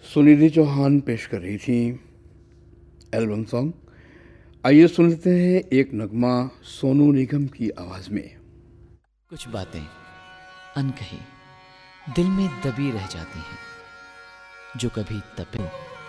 सुनिधि चौहान पेश कर रही थी एल्बम सॉन्ग। आइए सुन लेते हैं एक नगमा सोनू निगम की आवाज में। कुछ बातें अनकही दिल में दबी रह जाती हैं, जो कभी तपे